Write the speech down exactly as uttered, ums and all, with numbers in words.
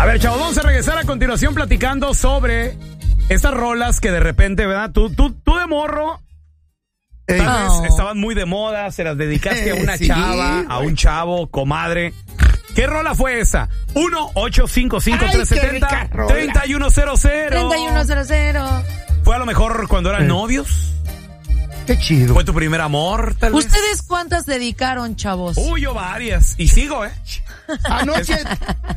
ver, chavos, vamos a regresar a continuación platicando sobre estas rolas que de repente, ¿verdad? Tú, tú, tú de morro, tal vez Oh. estaban muy de moda, se las dedicaste a una Sí, chava, a un chavo, comadre. ¿Qué rola fue esa? uno ocho cinco cinco tres siete cero tres uno cero cero treinta y uno cero cero. ¿Fue a lo mejor cuando eran Eh. novios? Qué chido. ¿Fue tu primer amor, tal vez? ¿Ustedes cuántas dedicaron, chavos? Uy, yo varias. Y sigo, ¿eh? Anoche